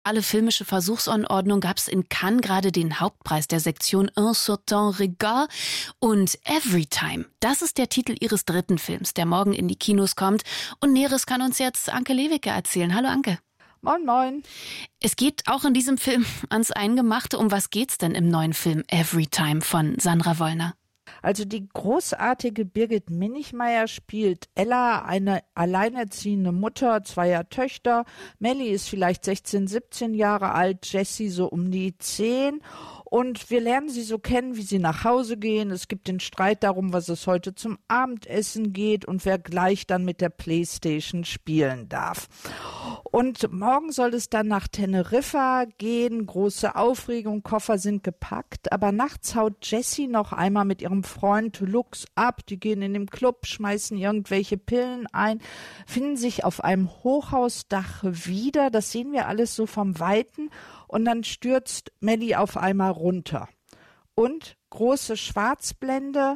Alle filmische Versuchsanordnung gab es in Cannes gerade den Hauptpreis der Sektion Un certain regard und Everytime. Das ist der Titel ihres dritten Films, der morgen in die Kinos kommt. Und Näheres kann uns jetzt Anke Lewicke erzählen. Hallo Anke. Moin, moin. Es geht auch in diesem Film ans Eingemachte. Um was geht's denn im neuen Film Everytime von Sandra Wollner? Also die großartige Birgit Minichmayr spielt Ella, eine alleinerziehende Mutter zweier Töchter. Melly ist vielleicht 16, 17 Jahre alt, Jessie so um die 10. Und wir lernen sie so kennen, wie sie nach Hause gehen. Es gibt den Streit darum, was es heute zum Abendessen geht und wer gleich dann mit der Playstation spielen darf. Und morgen soll es dann nach Teneriffa gehen. Große Aufregung, Koffer sind gepackt. Aber nachts haut Jessie noch einmal mit ihrem Freund Lux ab. Die gehen in den Club, schmeißen irgendwelche Pillen ein, finden sich auf einem Hochhausdach wieder. Das sehen wir alles so vom Weiten. Und dann stürzt Melly auf einmal runter. Und große Schwarzblende,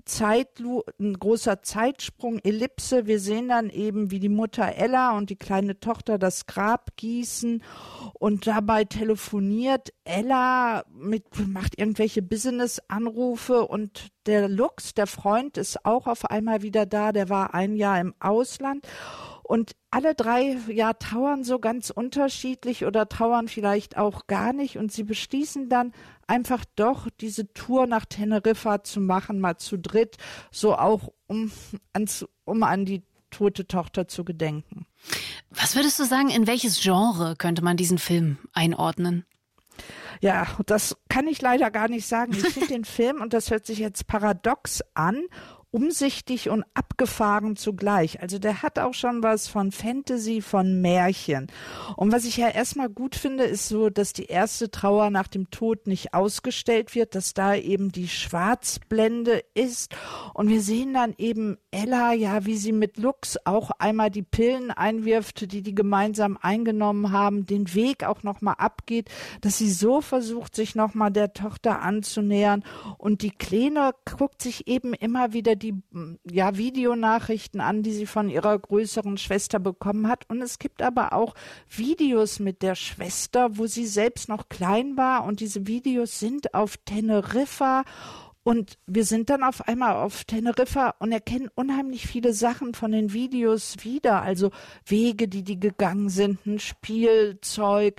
ein großer Zeitsprung, Ellipse. Wir sehen dann eben, wie die Mutter Ella und die kleine Tochter das Grab gießen. Und dabei telefoniert Ella, macht irgendwelche Business-Anrufe. Und der Lux, der Freund, ist auch auf einmal wieder da. Der war ein Jahr im Ausland. Und alle drei trauern so ganz unterschiedlich oder trauern vielleicht auch gar nicht. Und sie beschließen dann einfach doch diese Tour nach Teneriffa zu machen, mal zu dritt, so auch um an die tote Tochter zu gedenken. Was würdest du sagen, in welches Genre könnte man diesen Film einordnen? Ja, das kann ich leider gar nicht sagen. Ich finde den Film, und das hört sich jetzt paradox an, umsichtig und abgefahren zugleich. Also der hat auch schon was von Fantasy, von Märchen. Und was ich ja erstmal gut finde, ist so, dass die erste Trauer nach dem Tod nicht ausgestellt wird, dass da eben die Schwarzblende ist. Und wir sehen dann eben Ella, wie sie mit Lux auch einmal die Pillen einwirft, die gemeinsam eingenommen haben, den Weg auch nochmal abgeht, dass sie so versucht, sich nochmal der Tochter anzunähern. Und die Kleine guckt sich eben immer wieder die Videonachrichten an, die sie von ihrer größeren Schwester bekommen hat. Und es gibt aber auch Videos mit der Schwester, wo sie selbst noch klein war. Und diese Videos sind auf Teneriffa. Und wir sind dann auf einmal auf Teneriffa und erkennen unheimlich viele Sachen von den Videos wieder. Also Wege, die gegangen sind, ein Spielzeug.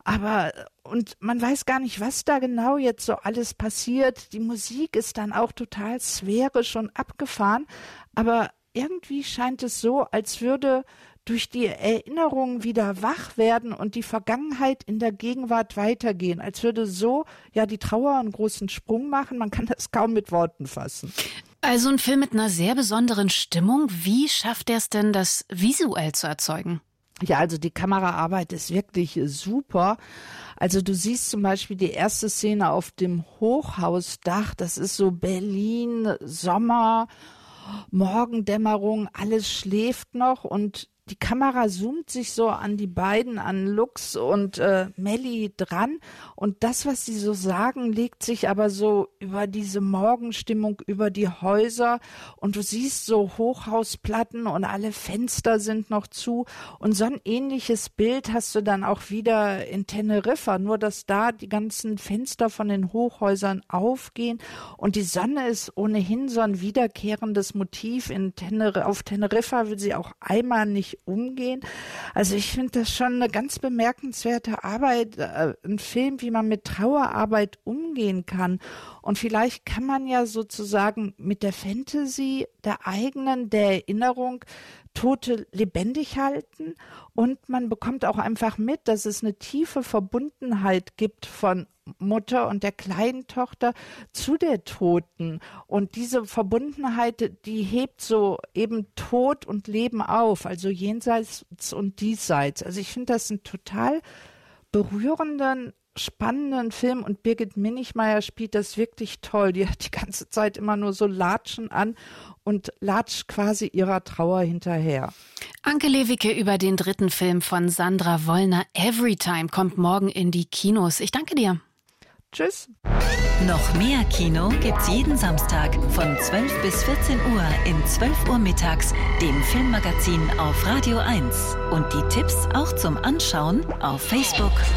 Und man weiß gar nicht, was da genau jetzt so alles passiert. Die Musik ist dann auch total sphärisch und abgefahren. Aber irgendwie scheint es so, als würde durch die Erinnerung wieder wach werden und die Vergangenheit in der Gegenwart weitergehen. Als würde so die Trauer einen großen Sprung machen. Man kann das kaum mit Worten fassen. Also ein Film mit einer sehr besonderen Stimmung. Wie schafft er es denn, das visuell zu erzeugen? Ja, also die Kameraarbeit ist wirklich super. Also du siehst zum Beispiel die erste Szene auf dem Hochhausdach. Das ist so Berlin, Sommer, Morgendämmerung, alles schläft noch und die Kamera zoomt sich so an die beiden, an Lux und Melly dran. Und das, was sie so sagen, legt sich aber so über diese Morgenstimmung, über die Häuser. Und du siehst so Hochhausplatten und alle Fenster sind noch zu. Und so ein ähnliches Bild hast du dann auch wieder in Teneriffa. Nur, dass da die ganzen Fenster von den Hochhäusern aufgehen. Und die Sonne ist ohnehin so ein wiederkehrendes Motiv. Auf Teneriffa will sie auch einmal nicht umgehen. Also ich finde das schon eine ganz bemerkenswerte Arbeit, ein Film, wie man mit Trauerarbeit umgehen kann. Und vielleicht kann man ja sozusagen mit der Fantasy der Erinnerung Tote lebendig halten und man bekommt auch einfach mit, dass es eine tiefe Verbundenheit gibt von Mutter und der kleinen Tochter zu der Toten. Und diese Verbundenheit, die hebt so eben Tod und Leben auf, also jenseits und diesseits. Also ich finde das einen total berührenden, spannenden Film und Birgit Minichmayr spielt das wirklich toll. Die hat die ganze Zeit immer nur so Latschen an und latscht quasi ihrer Trauer hinterher. Anke Lewicke über den dritten Film von Sandra Wollner, Everytime, kommt morgen in die Kinos. Ich danke dir. Tschüss. Noch mehr Kino gibt's jeden Samstag von 12 bis 14 Uhr in 12 Uhr mittags, dem Filmmagazin auf Radio 1. Und die Tipps auch zum Anschauen auf Facebook